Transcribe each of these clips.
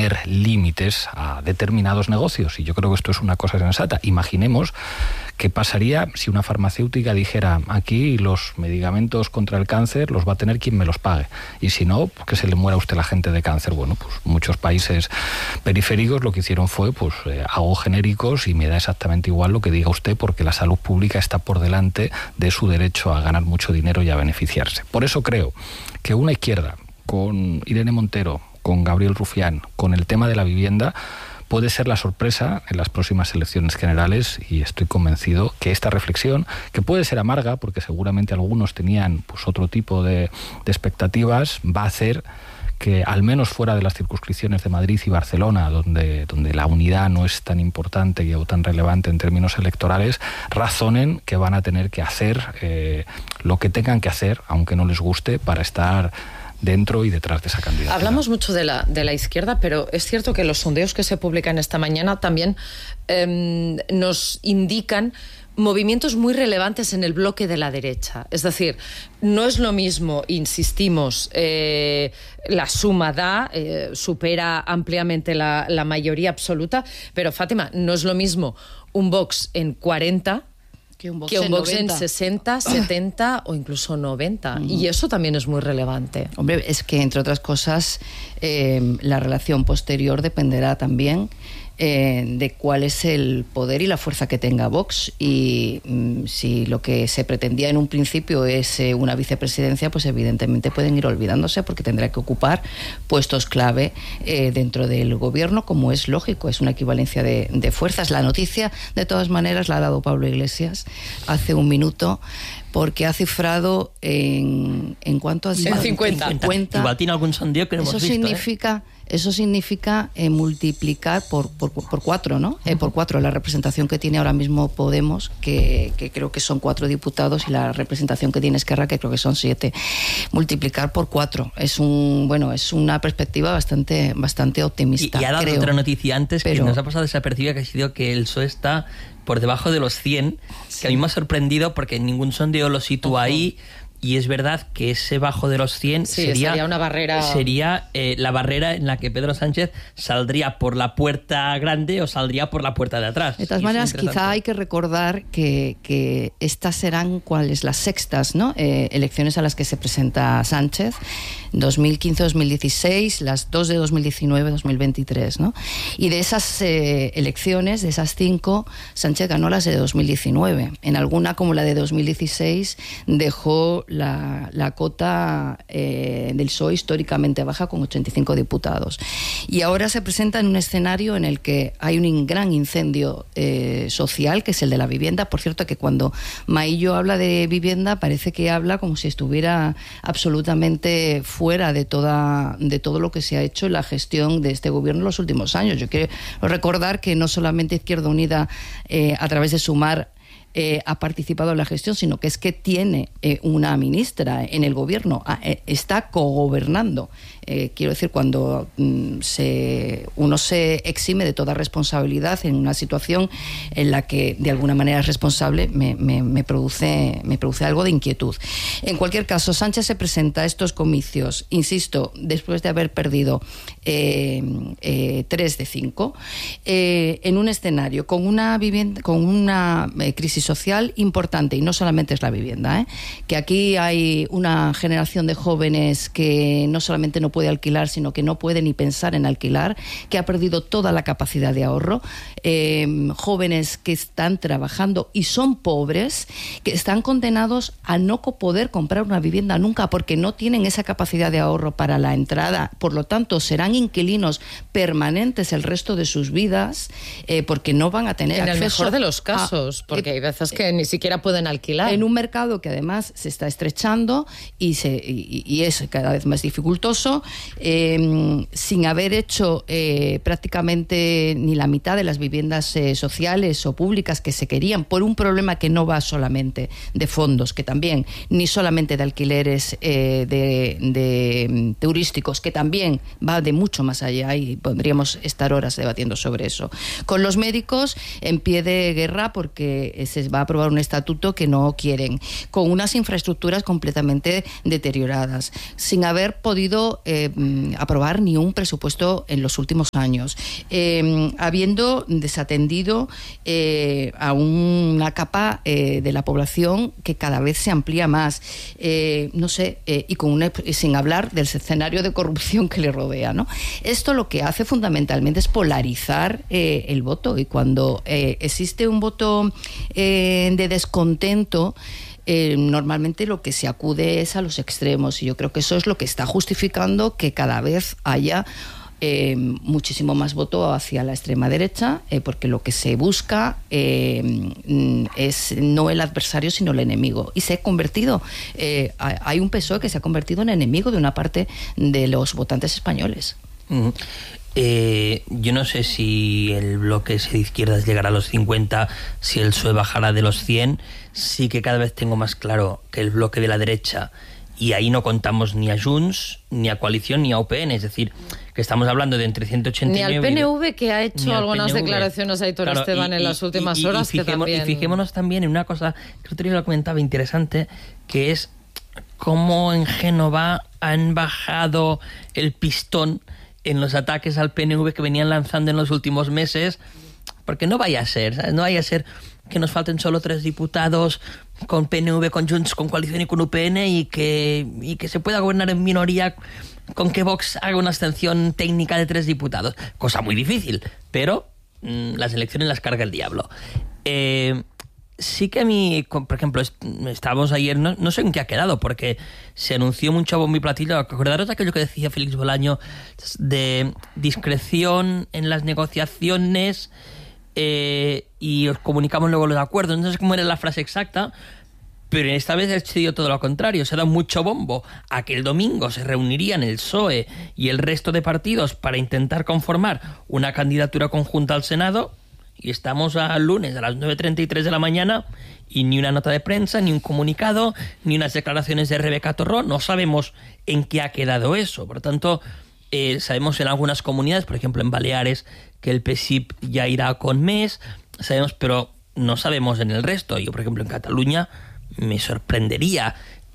poner límites a determinados negocios, y yo creo que esto es una cosa sensata. Imaginemos qué pasaría si una farmacéutica dijera: aquí los medicamentos contra el cáncer los va a tener quien me los pague, y si no, pues que se le muera a usted la gente de cáncer. Bueno, pues muchos países periféricos lo que hicieron fue, pues hago genéricos y me da exactamente igual lo que diga usted, porque la salud pública está por delante de su derecho a ganar mucho dinero y a beneficiarse. Por eso creo que una izquierda, con Irene Montero, con Gabriel Rufián, con el tema de la vivienda, puede ser la sorpresa en las próximas elecciones generales, y estoy convencido que esta reflexión, que puede ser amarga, porque seguramente algunos tenían pues otro tipo de expectativas, va a hacer que, al menos fuera de las circunscripciones de Madrid y Barcelona, donde la unidad no es tan importante o tan relevante en términos electorales, razonen que van a tener que hacer lo que tengan que hacer, aunque no les guste, para estar dentro y detrás de esa candidatura. Hablamos mucho de la izquierda, pero es cierto que los sondeos que se publican esta mañana también nos indican movimientos muy relevantes en el bloque de la derecha. Es decir, no es lo mismo, insistimos, la suma supera ampliamente la mayoría absoluta, pero Fátima, no es lo mismo un Vox en 40 que un Vox en 60, 70 o incluso 90. Y eso también es muy relevante. Hombre, es que, entre otras cosas, la relación posterior dependerá también de cuál es el poder y la fuerza que tenga Vox, y si lo que se pretendía en un principio es una vicepresidencia, pues evidentemente pueden ir olvidándose, porque tendrá que ocupar puestos clave dentro del gobierno, como es lógico, es una equivalencia de fuerzas. La noticia, de todas maneras, la ha dado Pablo Iglesias hace un minuto, porque ha cifrado en ¿cuánto ha sido? En 50. Igual tiene algún sondeo que no hemos visto. Eso significa multiplicar por 4, ¿no? Por 4 la representación que tiene ahora mismo Podemos, que creo que son 4 diputados, y la representación que tiene Esquerra, que creo que son 7. Multiplicar por 4 es una perspectiva bastante optimista. Y ha dado creo. Otra noticia antes que nos ha pasado desapercibida, que ha sido que el PSOE está por debajo de los 100, que a mí me ha sorprendido porque ningún sondeo lo sitúa ahí. Y es verdad que ese bajo de los 100 sería una barrera. Sería la barrera en la que Pedro Sánchez saldría por la puerta grande o saldría por la puerta de atrás. De todas maneras, quizá hay que recordar que estas serán las sextas, ¿no? Elecciones a las que se presenta Sánchez: 2015-2016, las 2 de 2019-2023, ¿no? Y de esas elecciones, de esas 5, Sánchez ganó las de 2019. En alguna, como la de 2016, dejó la cota del PSOE históricamente baja, con 85 diputados. Y ahora se presenta en un escenario en el que hay un gran incendio social, que es el de la vivienda. Por cierto, que cuando Maillo habla de vivienda, parece que habla como si estuviera absolutamente fuera de todo lo que se ha hecho en la gestión de este gobierno en los últimos años. Yo quiero recordar que no solamente Izquierda Unida, a través de Sumar, ha participado en la gestión, sino que es que tiene una ministra en el gobierno, está cogobernando. Quiero decir, cuando uno se exime de toda responsabilidad en una situación en la que de alguna manera es responsable, me produce algo de inquietud. En cualquier caso, Sánchez se presenta a estos comicios, insisto, después de haber perdido 3 de 5, en un escenario con una crisis social importante, y no solamente es la vivienda, que aquí hay una generación de jóvenes que no solamente no puede alquilar, sino que no puede ni pensar en alquilar, que ha perdido toda la capacidad de ahorro, jóvenes que están trabajando y son pobres, que están condenados a no poder comprar una vivienda nunca, porque no tienen esa capacidad de ahorro para la entrada. Por lo tanto, serán inquilinos permanentes el resto de sus vidas, porque no van a tener acceso. En el mejor de los casos, porque hay veces que ni siquiera pueden alquilar. En un mercado que además se está estrechando y es cada vez más dificultoso, sin haber hecho prácticamente ni la mitad de las viviendas sociales o públicas que se querían, por un problema que no va solamente de fondos, que también, ni solamente de alquileres de turísticos, que también va de mucho más allá, y podríamos estar horas debatiendo sobre eso. Con los médicos en pie de guerra, porque se se va a aprobar un estatuto que no quieren, con unas infraestructuras completamente deterioradas, sin haber podido aprobar ni un presupuesto en los últimos años, habiendo desatendido a una capa de la población que cada vez se amplía más, y sin hablar del escenario de corrupción que le rodea, ¿no? Esto lo que hace fundamentalmente es polarizar el voto, y cuando existe un voto de descontento, normalmente lo que se acude es a los extremos, y yo creo que eso es lo que está justificando que cada vez haya muchísimo más voto hacia la extrema derecha, porque lo que se busca es no el adversario sino el enemigo, y se ha convertido, hay un PSOE que se ha convertido en enemigo de una parte de los votantes españoles. Uh-huh. Yo no sé si el bloque de izquierdas llegará a los 50, si el PSOE bajará de los 100. Sí que cada vez tengo más claro que el bloque de la derecha, y ahí no contamos ni a Junts, ni a Coalición, ni a UPN, es decir, que estamos hablando de entre 189... Ni al PNV, que ha hecho algunas declaraciones a Aitor Esteban en las últimas horas. Y fijémonos también en una cosa que otro día lo comentaba interesante, que es cómo en Génova han bajado el pistón en los ataques al PNV que venían lanzando en los últimos meses, porque no vaya a ser, ¿sabes? No vaya a ser que nos falten solo 3 diputados con PNV, con Junts, con Coalición y con UPN, y que se pueda gobernar en minoría con que Vox haga una abstención técnica de 3 diputados. Cosa muy difícil, pero las elecciones las carga el diablo. Sí que a mí, por ejemplo, estábamos ayer, no sé en qué ha quedado, porque se anunció mucho a bombo y platillo. Acordaros de aquello que decía Félix Bolaño, de discreción en las negociaciones, y os comunicamos luego los acuerdos. No sé cómo era la frase exacta, pero esta vez ha sido todo lo contrario. Se ha dado mucho bombo a que el domingo se reunirían el PSOE y el resto de partidos para intentar conformar una candidatura conjunta al Senado, y estamos al lunes a las 9:33 de la mañana y ni una nota de prensa, ni un comunicado, ni unas declaraciones de Rebeca Torró. No sabemos en qué ha quedado eso. Por lo tanto, sabemos en algunas comunidades, por ejemplo en Baleares, que el PSIP ya irá con mes, sabemos, pero no sabemos en el resto. Yo, por ejemplo, en Cataluña me sorprendería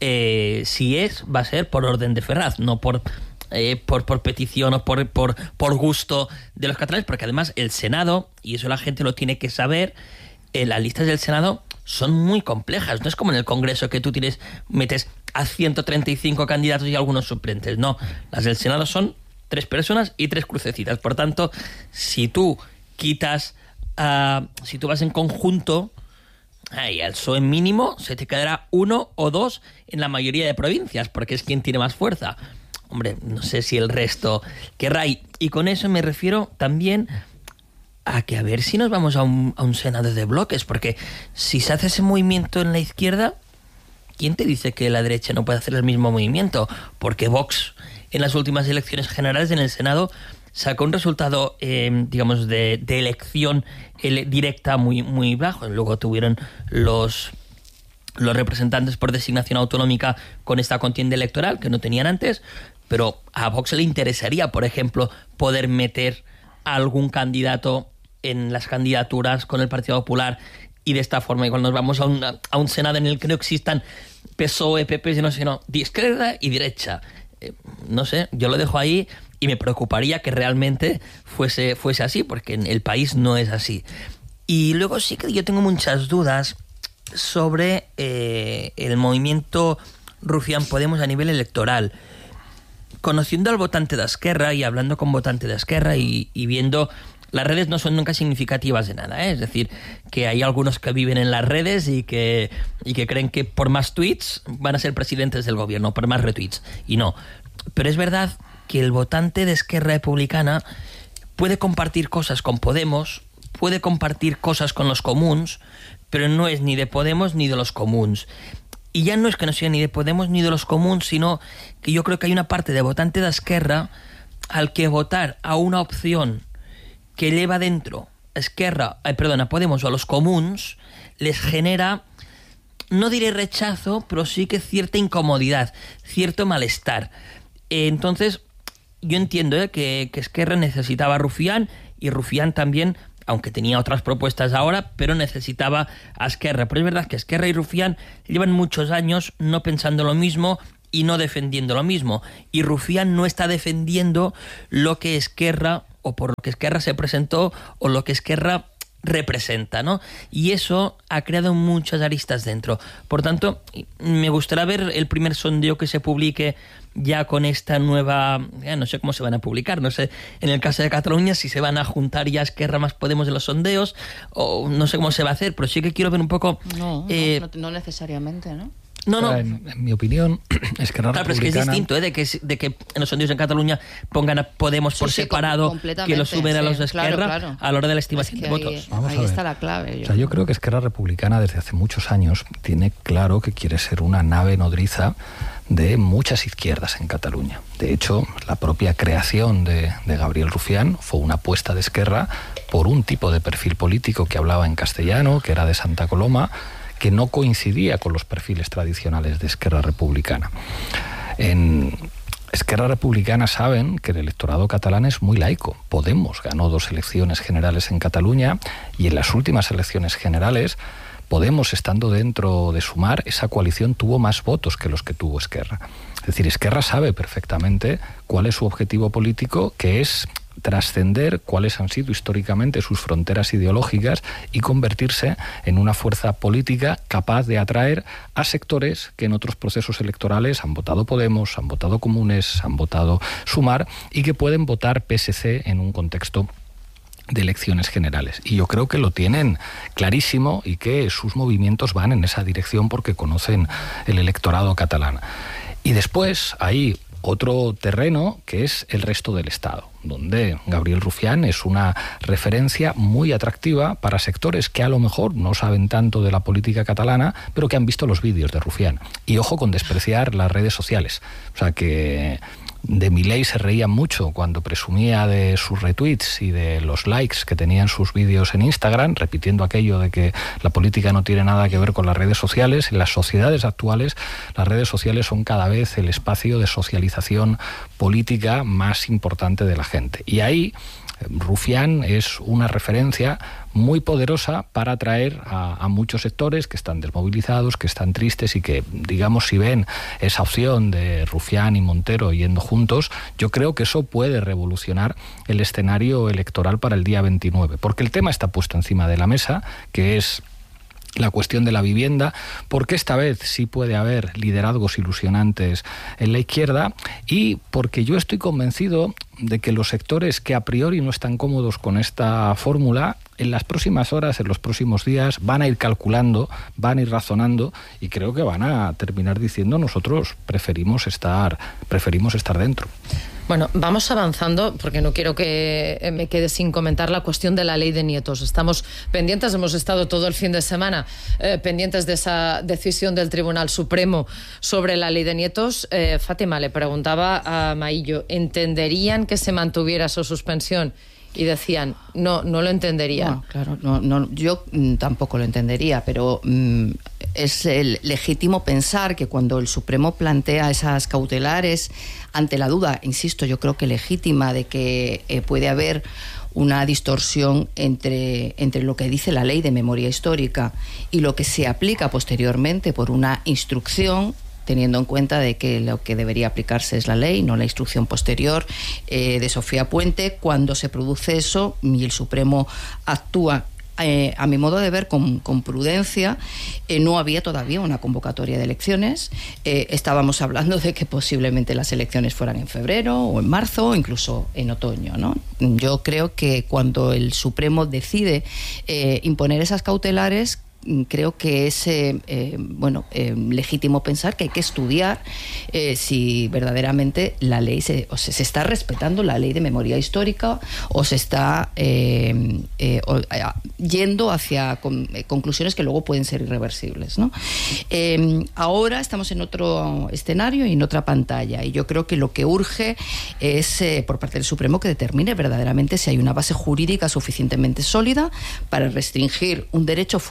si va a ser por orden de Ferraz, no por petición o por gusto de los catalanes, porque además el Senado, y eso la gente lo tiene que saber, las listas del Senado son muy complejas. No es como en el Congreso, que tú metes a 135 candidatos y algunos suplentes. No, las del Senado son 3 personas y 3 crucecitas. Por tanto, si tú si tú vas en conjunto, al PSOE mínimo se te quedará 1 o 2 en la mayoría de provincias, porque es quien tiene más fuerza. Hombre, no sé si el resto querrá. Y con eso me refiero también a que a ver si nos vamos a un Senado de bloques, porque si se hace ese movimiento en la izquierda, ¿quién te dice que la derecha no puede hacer el mismo movimiento? Porque Vox, en las últimas elecciones generales en el Senado, sacó un resultado, digamos, de elección directa muy, muy bajo. Luego tuvieron los representantes por designación autonómica con esta contienda electoral, que no tenían antes, pero a Vox le interesaría, por ejemplo, poder meter a algún candidato en las candidaturas con el Partido Popular, y de esta forma, cuando nos vamos a un Senado en el que no existan PSOE, PP, sino de izquierda y derecha. No sé, yo lo dejo ahí, y me preocuparía que realmente fuese así, porque en el país no es así. Y luego sí que yo tengo muchas dudas sobre el movimiento Rufián Podemos a nivel electoral. Conociendo al votante de Esquerra y hablando con votante de Esquerra y viendo, las redes no son nunca significativas de nada, ¿eh? Es decir, que hay algunos que viven en las redes y que creen que por más tweets van a ser presidentes del gobierno, por más retweets, y no. Pero es verdad que el votante de Esquerra Republicana puede compartir cosas con Podemos, puede compartir cosas con los comuns, pero no es ni de Podemos ni de los comuns. Y ya no es que no sea ni de Podemos ni de los comuns, sino que yo creo que hay una parte de votante de Esquerra al que votar a una opción que lleva dentro a Podemos o a los comuns les genera, no diré rechazo, pero sí que cierta incomodidad, cierto malestar. Entonces, yo entiendo que Esquerra necesitaba a Rufián, y Rufián también aunque tenía otras propuestas ahora, pero necesitaba a Esquerra. Pero es verdad que Esquerra y Rufián llevan muchos años no pensando lo mismo y no defendiendo lo mismo. Y Rufián no está defendiendo lo que Esquerra, o por lo que Esquerra se presentó, o lo que Esquerra representa, ¿no? Y eso ha creado muchas aristas dentro. Por tanto, me gustaría ver el primer sondeo que se publique ya con esta nueva... no sé cómo se van a publicar, no sé, en el caso de Cataluña, si se van a juntar ya Esquerra más Podemos en los sondeos, o no sé cómo se va a hacer, pero sí que quiero ver un poco... No necesariamente, ¿no? No. En mi opinión, Esquerra Republicana... Pero es que es distinto, de que en los sondeos en Cataluña pongan a Podemos por separado, que lo suben a los de Esquerra, claro. A la hora de la estimación de votos. Ahí está la clave. O sea, yo creo que Esquerra Republicana desde hace muchos años tiene claro que quiere ser una nave nodriza de muchas izquierdas en Cataluña. De hecho, la propia creación de Gabriel Rufián fue una apuesta de Esquerra por un tipo de perfil político que hablaba en castellano, que era de Santa Coloma, que no coincidía con los perfiles tradicionales de Esquerra Republicana. En Esquerra Republicana saben que el electorado catalán es muy laico. Podemos ganó 2 elecciones generales en Cataluña y en las últimas elecciones generales Podemos, estando dentro de Sumar, esa coalición tuvo más votos que los que tuvo Esquerra. Es decir, Esquerra sabe perfectamente cuál es su objetivo político, que es trascender cuáles han sido históricamente sus fronteras ideológicas y convertirse en una fuerza política capaz de atraer a sectores que en otros procesos electorales han votado Podemos, han votado Comunes, han votado Sumar y que pueden votar PSC en un contexto de elecciones generales. Y yo creo que lo tienen clarísimo y que sus movimientos van en esa dirección porque conocen el electorado catalán. Y después hay otro terreno que es el resto del Estado, donde Gabriel Rufián es una referencia muy atractiva para sectores que a lo mejor no saben tanto de la política catalana, pero que han visto los vídeos de Rufián. Y ojo con despreciar las redes sociales. O sea que de Milei se reían mucho cuando presumía de sus retweets y de los likes que tenían sus vídeos en Instagram, repitiendo aquello de que la política no tiene nada que ver con las redes sociales. En las sociedades actuales, las redes sociales son cada vez el espacio de socialización política más importante de la gente. Y ahí Rufián es una referencia muy poderosa para atraer a muchos sectores que están desmovilizados, que están tristes y que, digamos, si ven esa opción de Rufián y Montero yendo juntos, yo creo que eso puede revolucionar el escenario electoral para el día 29, porque el tema está puesto encima de la mesa, que es la cuestión de la vivienda, porque esta vez sí puede haber liderazgos ilusionantes en la izquierda y porque yo estoy convencido de que los sectores que a priori no están cómodos con esta fórmula, en las próximas horas, en los próximos días, van a ir calculando, van a ir razonando y creo que van a terminar diciendo nosotros preferimos estar dentro. Bueno, vamos avanzando porque no quiero que me quede sin comentar la cuestión de la ley de nietos. Estamos pendientes, hemos estado todo el fin de semana pendientes de esa decisión del Tribunal Supremo sobre la ley de nietos. Fátima, le preguntaba a Maillo, ¿entenderían que se mantuviera su suspensión? Y decían, no lo entenderían. No, claro, no, yo tampoco lo entendería, pero es legítimo pensar que cuando el Supremo plantea esas cautelares ante la duda, insisto, yo creo que legítima de que puede haber una distorsión entre lo que dice la ley de memoria histórica y lo que se aplica posteriormente por una instrucción, teniendo en cuenta de que lo que debería aplicarse es la ley, no la instrucción posterior de Sofía Puente. Cuando se produce eso y el Supremo actúa, a mi modo de ver, con prudencia, no había todavía una convocatoria de elecciones. Estábamos hablando de que posiblemente las elecciones fueran en febrero o en marzo o incluso en otoño, ¿no? Yo creo que cuando el Supremo decide imponer esas cautelares, creo que es legítimo pensar que hay que estudiar si verdaderamente la ley se está respetando la ley de memoria histórica o se está yendo hacia conclusiones que luego pueden ser irreversibles, ¿no? Ahora estamos en otro escenario y en otra pantalla, y yo creo que lo que urge es por parte del Supremo que determine verdaderamente si hay una base jurídica suficientemente sólida para restringir un derecho fundamental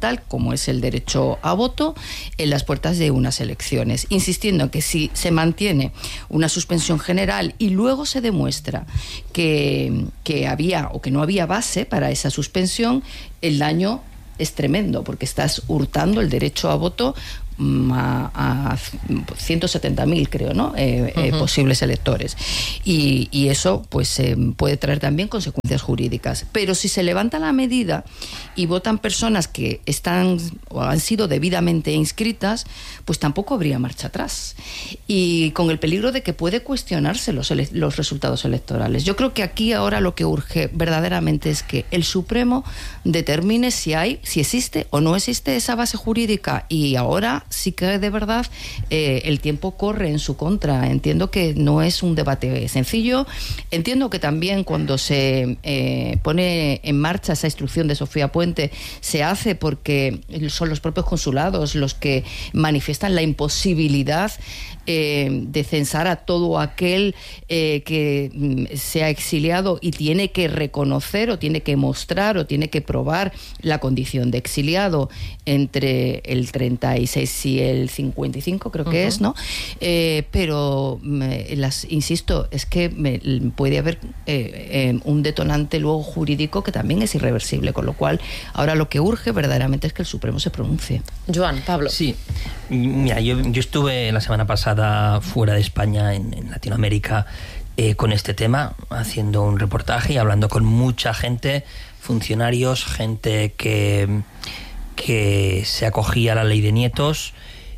fundamental, como es el derecho a voto, en las puertas de unas elecciones, insistiendo en que si se mantiene una suspensión general y luego se demuestra que había o que no había base para esa suspensión, el daño es tremendo, porque estás hurtando el derecho a voto a 170.000, creo, ¿no? Posibles electores. Y eso pues puede traer también consecuencias jurídicas. Pero si se levanta la medida y votan personas que están o han sido debidamente inscritas, pues tampoco habría marcha atrás. Y con el peligro de que puede cuestionarse los resultados electorales. Yo creo que aquí ahora lo que urge verdaderamente es que el Supremo determine si existe o no existe esa base jurídica, y ahora sí que de verdad el tiempo corre en su contra. Entiendo que no es un debate sencillo, entiendo que también cuando se pone en marcha esa instrucción de Sofía Puente se hace porque son los propios consulados los que manifiestan la imposibilidad de censar a todo aquel que sea exiliado y tiene que reconocer o tiene que mostrar o tiene que probar la condición de exiliado entre el 36 y el 55, creo que es, ¿no? Pero insisto, es que puede haber un detonante luego jurídico que también es irreversible, con lo cual ahora lo que urge verdaderamente es que el Supremo se pronuncie. Joan, Pablo. Sí, mira, yo estuve la semana pasada fuera de España, en Latinoamérica, con este tema, haciendo un reportaje y hablando con mucha gente, funcionarios, gente que se acogía a la ley de nietos,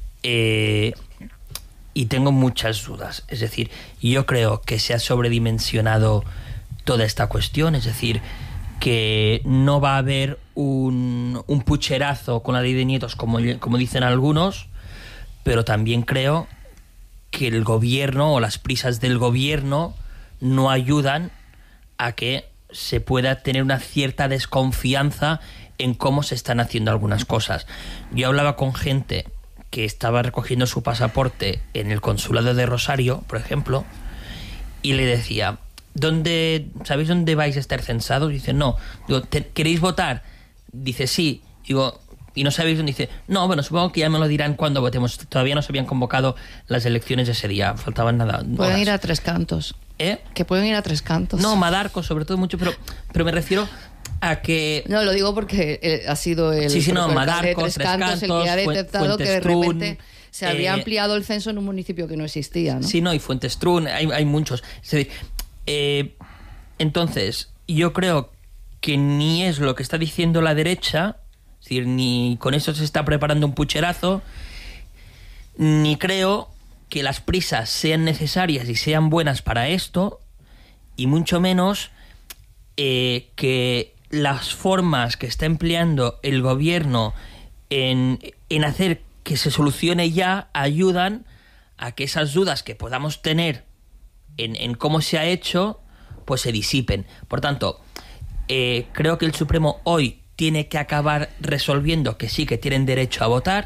y tengo muchas dudas. Es decir, yo creo que se ha sobredimensionado toda esta cuestión, es decir, que no va a haber un pucherazo con la ley de nietos como dicen algunos, pero también creo que el gobierno o las prisas del gobierno no ayudan a que se pueda tener una cierta desconfianza en cómo se están haciendo algunas cosas. Yo hablaba con gente que estaba recogiendo su pasaporte en el consulado de Rosario, por ejemplo, y le decía: ¿sabéis dónde vais a estar censados? Dice, no. Digo, ¿queréis votar? Dice, sí. Digo, ¿y no sabéis dónde? Dice, no, bueno, supongo que ya me lo dirán cuando votemos. Todavía no se habían convocado las elecciones de ese día, faltaban nada. Pueden ir a Tres Cantos. Que pueden ir a Tres Cantos. No, Madarco, sobre todo mucho, pero me refiero a que... No, lo digo porque ha sido el... Sí, no, Madarco, Tres Cantos el que ha detectado que de repente se había ampliado el censo en un municipio que no existía, ¿no? Sí, no, y Fuentestrún, hay muchos. Es decir, entonces, yo creo que ni es lo que está diciendo la derecha, es decir, ni con eso se está preparando un pucherazo, ni creo que las prisas sean necesarias y sean buenas para esto, y mucho menos que las formas que está empleando el gobierno en hacer que se solucione ya ayudan a que esas dudas que podamos tener en cómo se ha hecho pues se disipen. Por tanto, creo que el Supremo hoy tiene que acabar resolviendo que sí que tienen derecho a votar,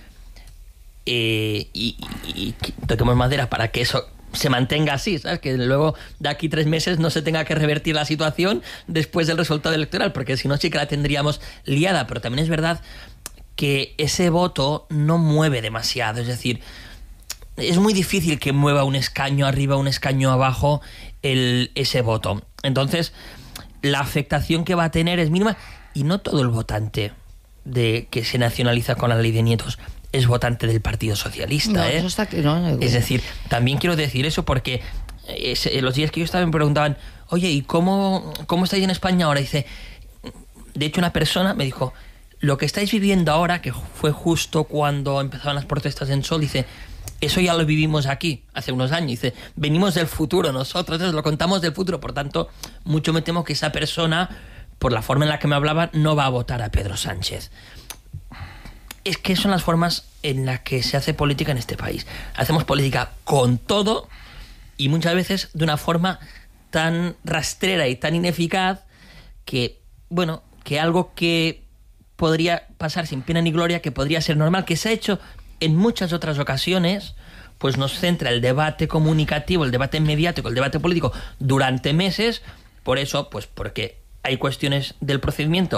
y toquemos madera para que eso se mantenga así, ¿sabes? Que luego de aquí 3 meses no se tenga que revertir la situación después del resultado electoral, porque si no sí que la tendríamos liada. Pero también es verdad que ese voto no mueve demasiado, es decir, es muy difícil que mueva un escaño arriba, un escaño abajo ese voto. Entonces, la afectación que va a tener es mínima, y no todo el votante que se nacionaliza con la ley de nietos es votante del Partido Socialista. No, eso está que no. Es decir, también quiero decir eso porque los días que yo estaba me preguntaban, oye, ¿y cómo estáis en España ahora? Dice, de hecho una persona me dijo, lo que estáis viviendo ahora, que fue justo cuando empezaban las protestas en Sol, dice, eso ya lo vivimos aquí hace unos años. Dice, venimos del futuro nosotros, entonces lo contamos del futuro. Por tanto, mucho me temo que esa persona, por la forma en la que me hablaba, no va a votar a Pedro Sánchez. Es que son las formas en las que se hace política en este país. Hacemos política con todo y muchas veces de una forma tan rastrera y tan ineficaz que, bueno, que algo que podría pasar sin pena ni gloria, que podría ser normal, que se ha hecho en muchas otras ocasiones, pues nos centra el debate comunicativo, el debate mediático, el debate político durante meses. Por eso, pues porque hay cuestiones del procedimiento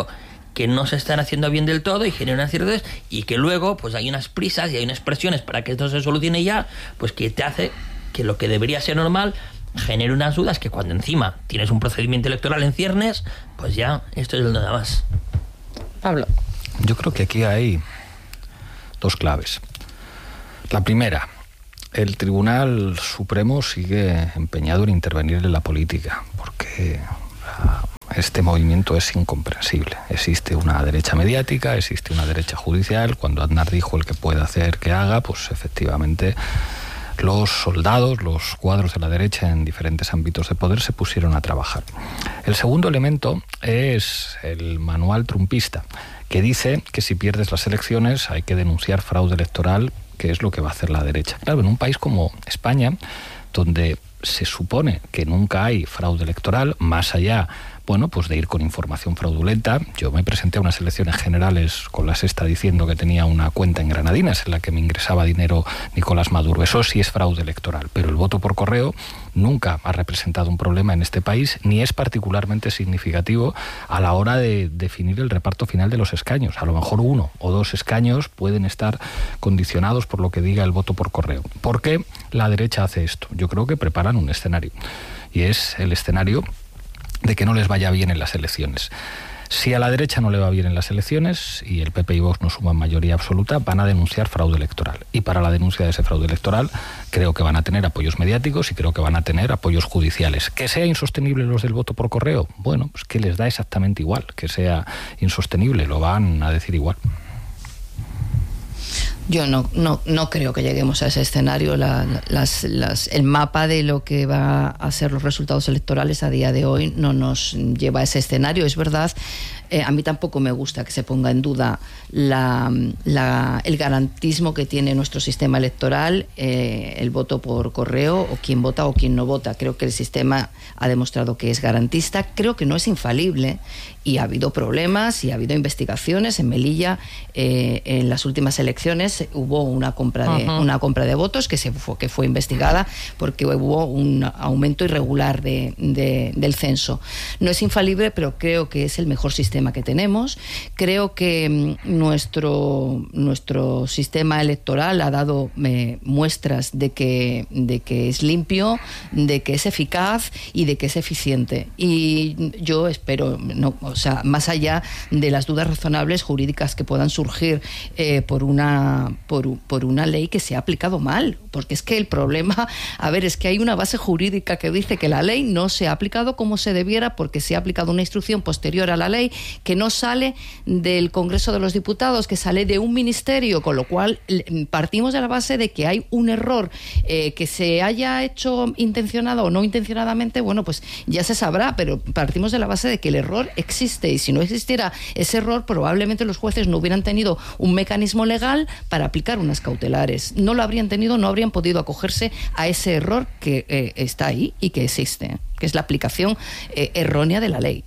que no se están haciendo bien del todo y generan incertidumbres, y que luego pues hay unas prisas y hay unas presiones para que esto se solucione ya, pues que te hace que lo que debería ser normal genere unas dudas que cuando encima tienes un procedimiento electoral en ciernes, pues ya esto es nada más. Pablo. Yo creo que aquí hay dos claves. La primera, el Tribunal Supremo sigue empeñado en intervenir en la política, porque este movimiento es incomprensible. Existe una derecha mediática, existe una derecha judicial. Cuando Aznar dijo el que puede hacer que haga, pues efectivamente los soldados, los cuadros de la derecha en diferentes ámbitos de poder se pusieron a trabajar. El segundo elemento es el manual trumpista, que dice que si pierdes las elecciones hay que denunciar fraude electoral, que es lo que va a hacer la derecha. Claro, en un país como España, donde se supone que nunca hay fraude electoral, más allá, bueno, pues de ir con información fraudulenta. Yo me presenté a unas elecciones generales con la Sexta diciendo que tenía una cuenta en Granadinas en la que me ingresaba dinero Nicolás Maduro. Eso sí es fraude electoral, pero el voto por correo nunca ha representado un problema en este país, ni es particularmente significativo a la hora de definir el reparto final de los escaños. A lo mejor 1 o 2 escaños pueden estar condicionados por lo que diga el voto por correo. ¿Por qué la derecha hace esto? Yo creo que preparan un escenario, y es el escenario de que no les vaya bien en las elecciones. Si a la derecha no le va bien en las elecciones y el PP y Vox no suman mayoría absoluta, van a denunciar fraude electoral. Y para la denuncia de ese fraude electoral creo que van a tener apoyos mediáticos y creo que van a tener apoyos judiciales. ¿Que sea insostenible los del voto por correo? Bueno, pues que les da exactamente igual que sea insostenible, lo van a decir igual. Yo no creo que lleguemos a ese escenario. El mapa de lo que va a ser los resultados electorales a día de hoy no nos lleva a ese escenario. Es verdad, a mí tampoco me gusta que se ponga en duda el garantismo que tiene nuestro sistema electoral, el voto por correo, o quién vota o quién no vota. Creo que el sistema ha demostrado que es garantista. Creo que no es infalible, y ha habido problemas y ha habido investigaciones. En Melilla, en las últimas elecciones, hubo una compra de votos que fue investigada porque hubo un aumento irregular del censo. No es infalible, pero creo que es el mejor sistema que tenemos. Creo que nuestro sistema electoral ha dado muestras de que es limpio, de que es eficaz y de que es eficiente. Y yo espero, más allá de las dudas razonables jurídicas que puedan surgir por una ley que se ha aplicado mal, porque es que el problema, es que hay una base jurídica que dice que la ley no se ha aplicado como se debiera, porque se ha aplicado una instrucción posterior a la ley que no sale del Congreso de los Diputados, que sale de un ministerio, con lo cual partimos de la base de que hay un error, que se haya hecho intencionado o no intencionadamente, bueno, pues ya se sabrá, pero partimos de la base de que el error existe, y si no existiera ese error, probablemente los jueces no hubieran tenido un mecanismo legal para aplicar unas cautelares. No lo habrían tenido, no habrían podido acogerse a ese error que está ahí y que existe, que es la aplicación errónea de la ley.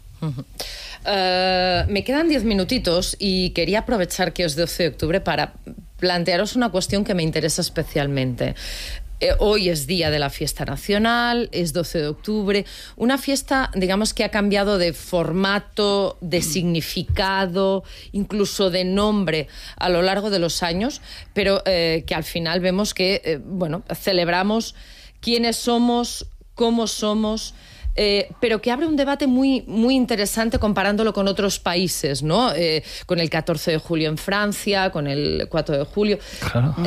Me quedan 10 minutitos y quería aprovechar que es 12 de octubre para plantearos una cuestión que me interesa especialmente. Hoy es día de la fiesta nacional, es 12 de octubre, una fiesta, digamos, que ha cambiado de formato, de significado, incluso de nombre a lo largo de los años, pero que al final vemos que, celebramos quiénes somos, cómo somos, pero que abre un debate muy, muy interesante comparándolo con otros países, ¿no? Con el 14 de julio en Francia, con el 4 de julio. Claro,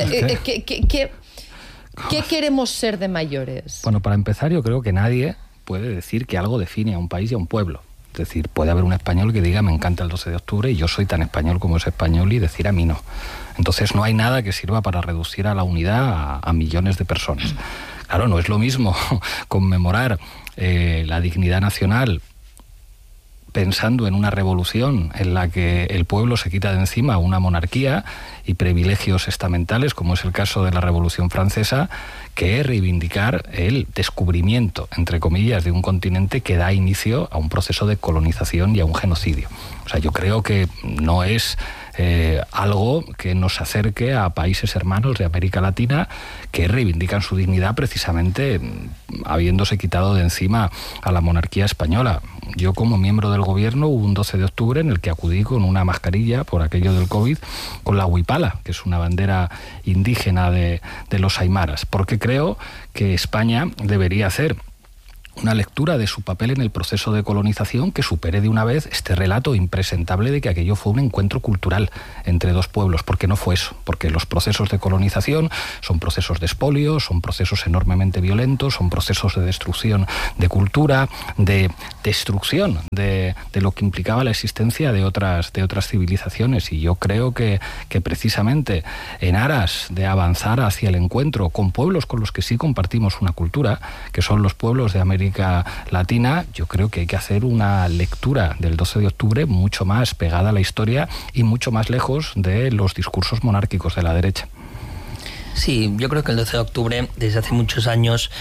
¿Qué queremos ser de mayores? Bueno, para empezar, yo creo que nadie puede decir que algo define a un país y a un pueblo. Es decir, puede haber un español que diga me encanta el 12 de octubre y yo soy tan español como es español, y decir a mí no. Entonces no hay nada que sirva para reducir a la unidad a millones de personas. Claro, no es lo mismo conmemorar la dignidad nacional pensando en una revolución en la que el pueblo se quita de encima una monarquía y privilegios estamentales, como es el caso de la Revolución Francesa, que reivindicar el descubrimiento, entre comillas, de un continente que da inicio a un proceso de colonización y a un genocidio. O sea, yo creo que no es algo que nos acerque a países hermanos de América Latina que reivindican su dignidad precisamente habiéndose quitado de encima a la monarquía española. Yo, como miembro del gobierno, hubo un 12 de octubre en el que acudí con una mascarilla por aquello del COVID, con la huipala, que es una bandera indígena de los aymaras, porque creo que España debería hacer una lectura de su papel en el proceso de colonización que supere de una vez este relato impresentable de que aquello fue un encuentro cultural entre dos pueblos, porque no fue eso, porque los procesos de colonización son procesos de expolio, son procesos enormemente violentos, son procesos de destrucción de cultura, de destrucción de lo que implicaba la existencia de otras civilizaciones, y yo creo que precisamente en aras de avanzar hacia el encuentro con pueblos con los que sí compartimos una cultura, que son los pueblos de América Latina, yo creo que hay que hacer una lectura del 12 de octubre mucho más pegada a la historia y mucho más lejos de los discursos monárquicos de la derecha. Sí, yo creo que el 12 de octubre, desde hace muchos años,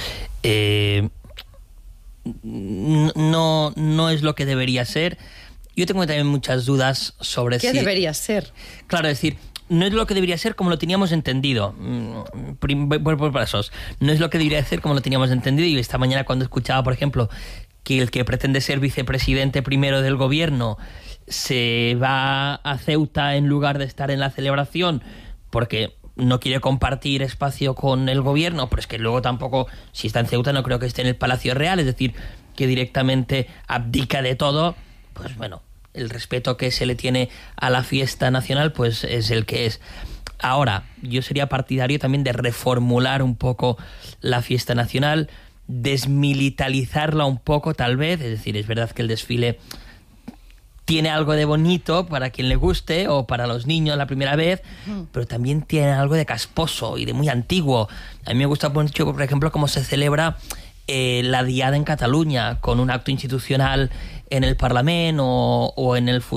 no es lo que debería ser. Yo tengo también muchas dudas sobre ¿Qué debería ser? Claro, es decir, no es lo que debería ser como lo teníamos entendido. Por pasos. No es lo que debería ser como lo teníamos entendido. Y esta mañana, cuando escuchaba, por ejemplo, que el que pretende ser vicepresidente primero del gobierno se va a Ceuta en lugar de estar en la celebración porque no quiere compartir espacio con el gobierno, pero es que luego tampoco, si está en Ceuta, no creo que esté en el Palacio Real, es decir, que directamente abdica de todo, pues bueno, el respeto que se le tiene a la fiesta nacional pues es el que es. Ahora, yo sería partidario también de reformular un poco la fiesta nacional, desmilitarizarla un poco tal vez, es decir, es verdad que el desfile tiene algo de bonito para quien le guste o para los niños la primera vez, pero también tiene algo de casposo y de muy antiguo. A mí me gusta mucho, por ejemplo, cómo se celebra la Diada en Cataluña, con un acto institucional en el Parlament o en el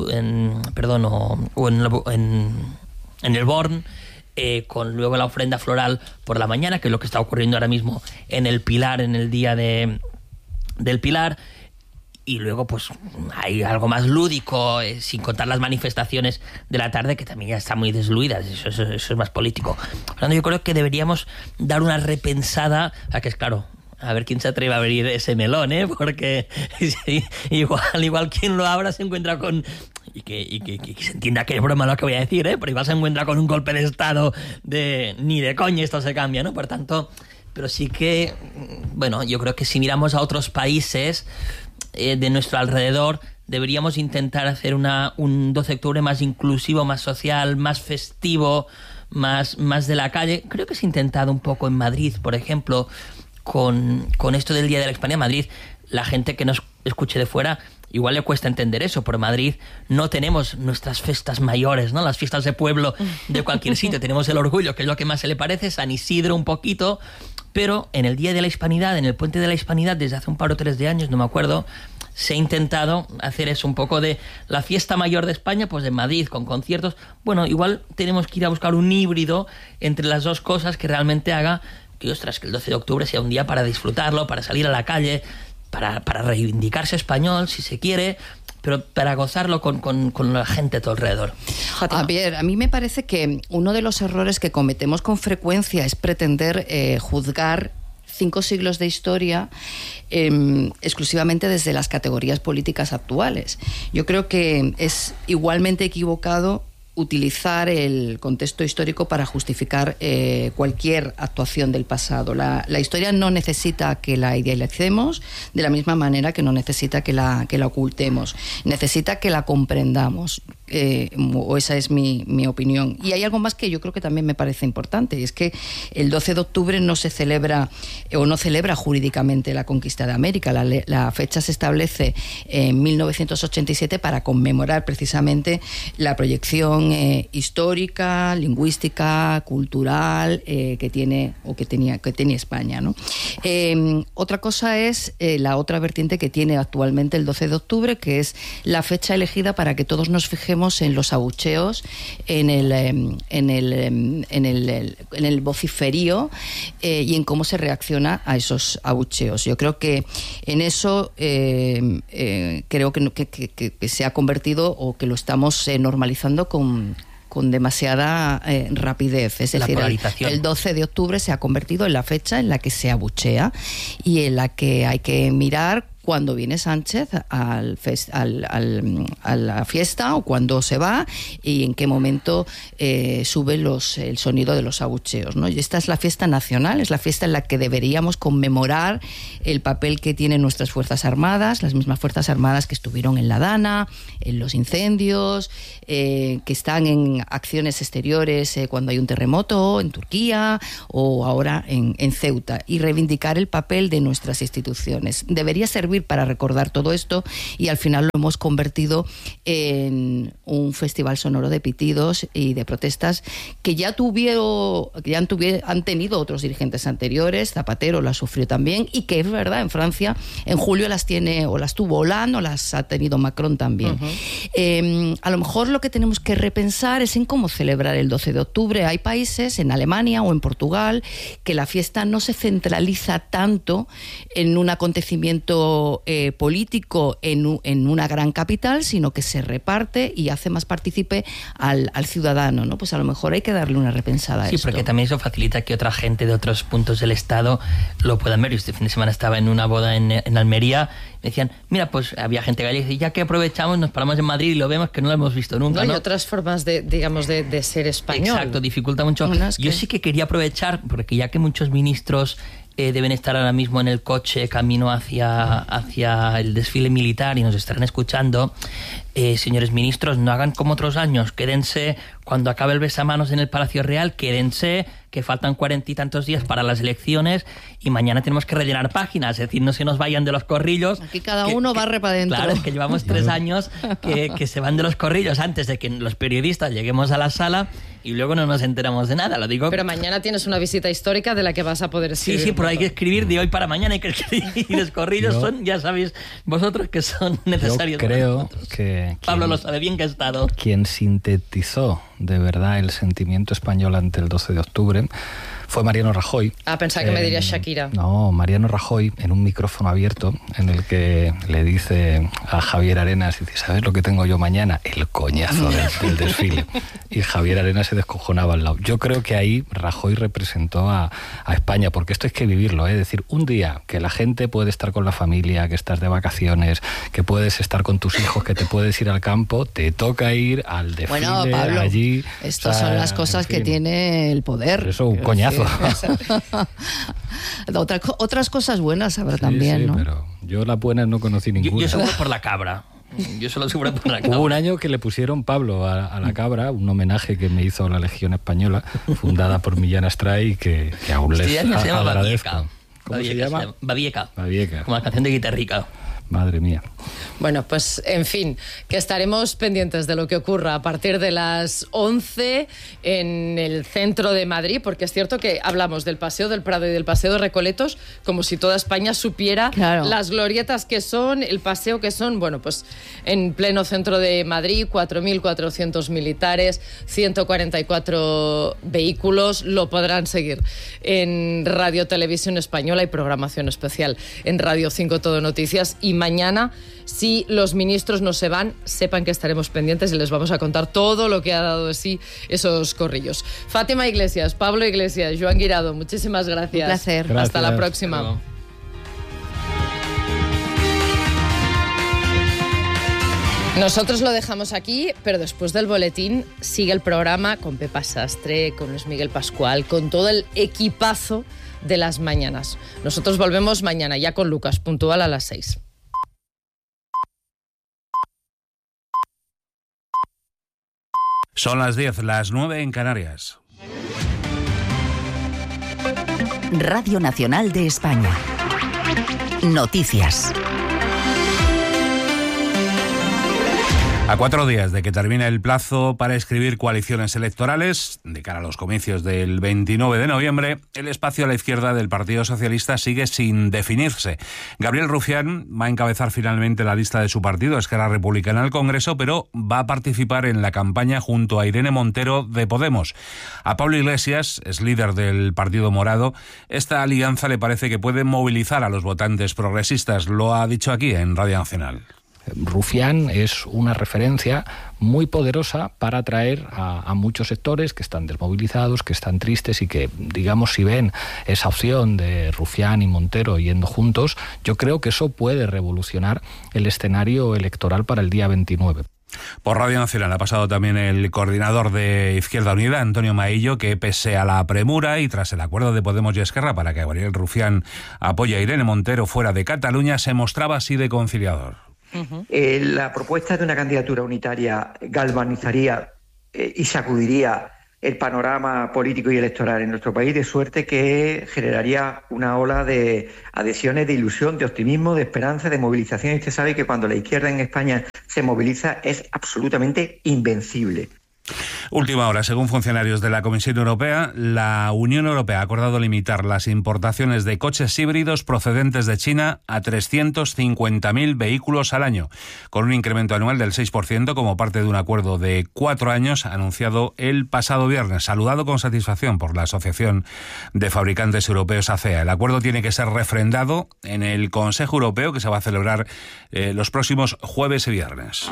Born, con luego la ofrenda floral por la mañana, que es lo que está ocurriendo ahora mismo en el Pilar, en el día del Pilar. Y luego pues hay algo más lúdico, sin contar las manifestaciones de la tarde, que también ya están muy desluidas, eso es más político. Por lo tanto, yo creo que deberíamos dar una repensada, a que es claro, a ver quién se atreve a abrir ese melón, porque igual quien lo abra se encuentra con... Y que se entienda que es broma lo que voy a decir, pero igual se encuentra con un golpe de Estado ni de coña esto se cambia, ¿no? Por tanto, pero sí que, bueno, yo creo que si miramos a otros países de nuestro alrededor, deberíamos intentar hacer un 12 de octubre más inclusivo, más social, más festivo, más de la calle. Creo que se ha intentado un poco en Madrid, por ejemplo, con esto del Día de la Hispanidad. Madrid, la gente que nos escuche de fuera igual le cuesta entender eso, pero en Madrid no tenemos nuestras fiestas mayores, ¿no? Las fiestas de pueblo de cualquier sitio. Tenemos el Orgullo, que es lo que más se le parece, San Isidro un poquito, pero en el Día de la Hispanidad, en el Puente de la Hispanidad, desde hace un par o 3 de años, no me acuerdo, se ha intentado hacer eso un poco de la fiesta mayor de España, pues en Madrid, con conciertos. Bueno, igual tenemos que ir a buscar un híbrido entre las dos cosas que realmente haga que, ostras, que el 12 de octubre sea un día para disfrutarlo, para salir a la calle, para reivindicarse español, si se quiere, pero para gozarlo con la gente a tu alrededor. Javier, a mí me parece que uno de los errores que cometemos con frecuencia es pretender juzgar 5 siglos de historia exclusivamente desde las categorías políticas actuales. Yo creo que es igualmente equivocado utilizar el contexto histórico para justificar cualquier actuación del pasado. La historia no necesita que la idealicemos de la misma manera que no necesita que la ocultemos. Necesita que la comprendamos. O esa es mi opinión. Y hay algo más que yo creo que también me parece importante, y es que el 12 de octubre no se celebra o no celebra jurídicamente la conquista de América. La fecha se establece en 1987 para conmemorar precisamente la proyección histórica, lingüística, cultural que tiene o que tenía España, ¿no? Otra cosa es la otra vertiente que tiene actualmente el 12 de octubre, que es la fecha elegida para que todos nos fijemos en los abucheos, en el vociferío y en cómo se reacciona a esos abucheos. Yo creo que en eso creo que se ha convertido, o que lo estamos normalizando con demasiada rapidez. Es decir, el 12 de octubre se ha convertido en la fecha en la que se abuchea y en la que hay que mirar cuando viene Sánchez a la fiesta o cuando se va, y en qué momento sube el sonido de los abucheos, ¿no? Y esta es la fiesta nacional, es la fiesta en la que deberíamos conmemorar el papel que tienen nuestras Fuerzas Armadas, las mismas Fuerzas Armadas que estuvieron en la Dana, en los incendios, que están en acciones exteriores cuando hay un terremoto en Turquía o ahora en Ceuta, y reivindicar el papel de nuestras instituciones. Debería servir para recordar todo esto, y al final lo hemos convertido en un festival sonoro de pitidos y de protestas que ya han tenido otros dirigentes anteriores. Zapatero las sufrió también, y que es verdad, en Francia en julio las tuvo Hollande, o las ha tenido Macron también. A lo mejor lo que tenemos que repensar es en cómo celebrar el 12 de octubre. Hay países, en Alemania o en Portugal, que la fiesta no se centraliza tanto en un acontecimiento político en una gran capital, sino que se reparte y hace más partícipe al ciudadano, ¿no? Pues a lo mejor hay que darle una repensada a esto. Sí, porque también eso facilita que otra gente de otros puntos del Estado lo puedan ver. Yo este fin de semana estaba en una boda en Almería, me decían, mira, pues había gente gallega, y ya que aprovechamos, nos paramos en Madrid y lo vemos, que no lo hemos visto nunca, ¿no? Y otras formas de ser español. Exacto, dificulta mucho. Yo sí que quería aprovechar, porque ya que muchos ministros deben estar ahora mismo en el coche camino hacia el desfile militar y nos estarán escuchando, señores ministros, no hagan como otros años, quédense cuando acabe el besamanos en el Palacio Real, quédense, que faltan 40 y tantos días para las elecciones y mañana tenemos que rellenar páginas, es decir, no se nos vayan de los corrillos. Aquí cada uno barre para adentro. Claro, es que llevamos 3 años que se van de los corrillos antes de que los periodistas lleguemos a la sala y luego no nos enteramos de nada, lo digo. Pero mañana tienes una visita histórica de la que vas a poder escribir. Sí, pero hay que escribir de hoy para mañana, hay que escribir, y los corrillos son, ya sabéis vosotros, que son necesarios. Yo creo que Pablo lo sabe bien, que ha estado. Quien sintetizó de verdad el sentimiento español ante el 12 de octubre fue Mariano Rajoy. Pensaba que me dirías Shakira. No, Mariano Rajoy, en un micrófono abierto, en el que le dice a Javier Arenas, dice, ¿sabes lo que tengo yo mañana? El coñazo del desfile. Y Javier Arenas se descojonaba al lado. Yo creo que ahí Rajoy representó a España, porque esto hay que vivirlo, ¿eh? Es decir, un día que la gente puede estar con la familia, que estás de vacaciones, que puedes estar con tus hijos, que te puedes ir al campo, te toca ir al desfile, bueno, Pablo, allí. Estas son las cosas que tiene el poder. Eso, un coñazo. Otras cosas buenas habrá también, sí, ¿no? Pero yo las buenas no conocí ninguna. Yo seguro por la cabra. Yo solo seguro por la cabra. Hubo un año que le pusieron, Pablo, a la cabra, un homenaje que me hizo la Legión Española, fundada por Millán Astray, que aún les agradezco. ¿Cómo se llama? Babieca. Babieca. Como la canción de Guitarrica. Madre mía. Bueno, pues en fin, que estaremos pendientes de lo que ocurra a partir de las 11 en el centro de Madrid, porque es cierto que hablamos del Paseo del Prado y del Paseo de Recoletos como si toda España supiera las glorietas que son, el paseo que son. Bueno, pues en pleno centro de Madrid, 4.400 militares, 144 vehículos, lo podrán seguir en Radio Televisión Española y programación especial en Radio 5 Todo Noticias. Y mañana, si los ministros no se van, sepan que estaremos pendientes y les vamos a contar todo lo que ha dado de sí esos corrillos. Fátima Iglesias, Pablo Iglesias, Joan Guirado, muchísimas gracias. Un placer. Gracias. Hasta la próxima. Nosotros lo dejamos aquí, pero después del boletín sigue el programa con Pepa Sastre, con Luis Miguel Pascual, con todo el equipazo de las mañanas. Nosotros volvemos mañana ya con Lucas, puntual a las 6. Son las 10, las 9 en Canarias. Radio Nacional de España. Noticias. A 4 días de que termine el plazo para escribir coaliciones electorales, de cara a los comicios del 29 de noviembre, el espacio a la izquierda del Partido Socialista sigue sin definirse. Gabriel Rufián va a encabezar finalmente la lista de su partido, Esquerra Republicana, al Congreso, pero va a participar en la campaña junto a Irene Montero de Podemos. A Pablo Iglesias, es líder del Partido Morado, esta alianza le parece que puede movilizar a los votantes progresistas. Lo ha dicho aquí en Radio Nacional. Rufián es una referencia muy poderosa para atraer a muchos sectores que están desmovilizados, que están tristes y que, digamos, si ven esa opción de Rufián y Montero yendo juntos, yo creo que eso puede revolucionar el escenario electoral para el día 29. Por Radio Nacional ha pasado también el coordinador de Izquierda Unida, Antonio Maillo, que pese a la premura y tras el acuerdo de Podemos y Esquerra para que Gabriel Rufián apoye a Irene Montero fuera de Cataluña, se mostraba así de conciliador. La propuesta de una candidatura unitaria galvanizaría y sacudiría el panorama político y electoral en nuestro país, de suerte que generaría una ola de adhesiones, de ilusión, de optimismo, de esperanza, de movilización. Y usted sabe que cuando la izquierda en España se moviliza es absolutamente invencible. Última hora. Según funcionarios de la Comisión Europea, la Unión Europea ha acordado limitar las importaciones de coches híbridos procedentes de China a 350.000 vehículos al año, con un incremento anual del 6% como parte de un acuerdo de 4 años anunciado el pasado viernes, saludado con satisfacción por la Asociación de Fabricantes Europeos ACEA. El acuerdo tiene que ser refrendado en el Consejo Europeo, que se va a celebrar los próximos jueves y viernes.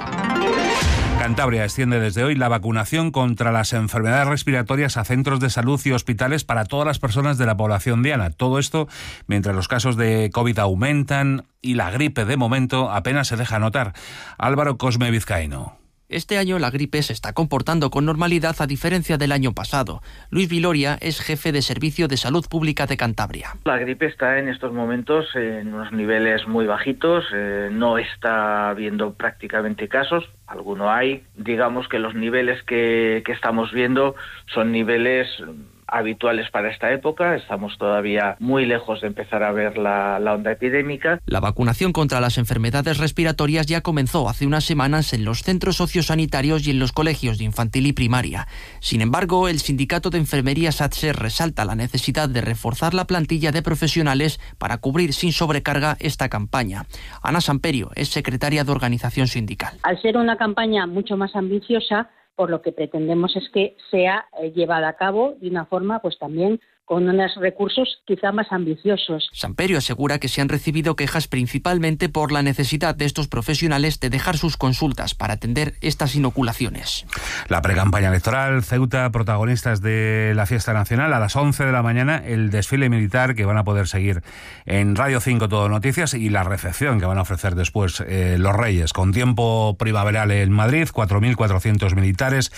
Cantabria extiende desde hoy la vacunación contra las enfermedades respiratorias a centros de salud y hospitales para todas las personas de la población diana. Todo esto mientras los casos de COVID aumentan y la gripe, de momento, apenas se deja notar. Álvaro Cosme Vizcaíno. Este año la gripe se está comportando con normalidad a diferencia del año pasado. Luis Viloria es jefe de Servicio de Salud Pública de Cantabria. La gripe está en estos momentos en unos niveles muy bajitos, no está habiendo prácticamente casos, alguno hay. Digamos que los niveles que estamos viendo son niveles habituales para esta época. Estamos todavía muy lejos de empezar a ver la onda epidémica. La vacunación contra las enfermedades respiratorias ya comenzó hace unas semanas en los centros sociosanitarios y en los colegios de infantil y primaria. Sin embargo, el sindicato de enfermería SATSE resalta la necesidad de reforzar la plantilla de profesionales para cubrir sin sobrecarga esta campaña. Ana Samperio es secretaria de organización sindical. Al ser una campaña mucho más ambiciosa, por lo que pretendemos es que sea llevada a cabo de una forma, pues también con unos recursos quizá más ambiciosos. Samperio asegura que se han recibido quejas principalmente por la necesidad de estos profesionales de dejar sus consultas para atender estas inoculaciones. La precampaña electoral, Ceuta, protagonistas de la fiesta nacional, a las 11 de la mañana, el desfile militar que van a poder seguir en Radio 5 Todo Noticias y la recepción que van a ofrecer después los Reyes, con tiempo primaveral en Madrid, 4.400 militares,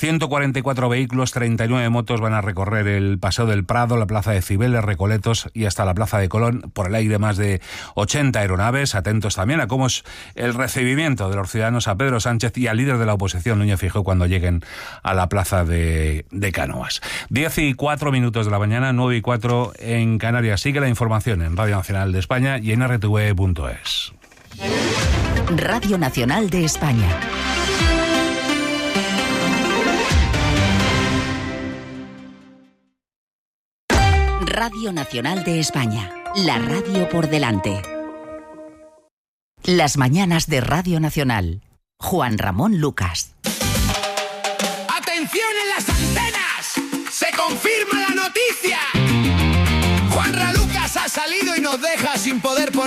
144 vehículos, 39 motos van a recorrer el Paseo del Prado, la Plaza de Cibeles, Recoletos y hasta la Plaza de Colón. Por el aire más de 80 aeronaves. Atentos también a cómo es el recibimiento de los ciudadanos a Pedro Sánchez y al líder de la oposición, Núñez Feijóo, cuando lleguen a la Plaza de Cánovas. 10:04 de la mañana, 9:04 en Canarias. Sigue la información en Radio Nacional de España y en rtv.es. Radio Nacional de España. Radio Nacional de España, la radio por delante. Las mañanas de Radio Nacional. Juan Ramón Lucas. ¡Atención en las antenas! ¡Se confirma la noticia! Juan Ra Lucas ha salido y nos deja sin poder poner